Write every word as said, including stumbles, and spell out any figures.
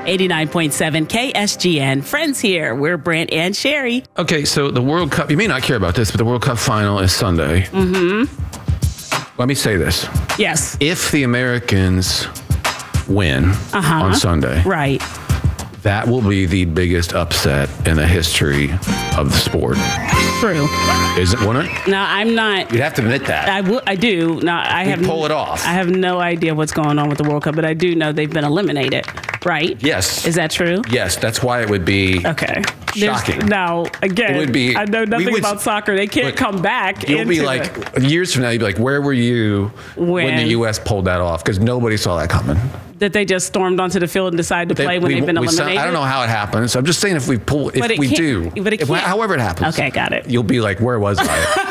eighty-nine point seven K S G N. Friends here. We're Brent and Sherry. Okay, so the World Cup, you may not care about this, but the World Cup final is Sunday. Mm-hmm. Let me say this. Yes. If the Americans win uh-huh. on Sunday, right, that will be the biggest upset in the history of the sport. True. Isn't it? No, I'm not. You'd have to admit that. I, w- I do. No, I We'd have pull it off. I have no idea what's going on with the World Cup, but I do know they've been eliminated, right? Yes. Is that true? Yes, that's why it would be okay. shocking. There's, now, again, it would be, I know nothing would, about soccer. They can't look, come back. You'll be like, the, years from now, you'll be like, where were you when, when the U S pulled that off? Because nobody saw that coming. That they just stormed onto the field and decided to they, play when we, they've been we eliminated? Saw, I don't know how it happens. I'm just saying if we pull, if we do, but it if, can't. however it happens. Okay, got it. You'll be like, where was I?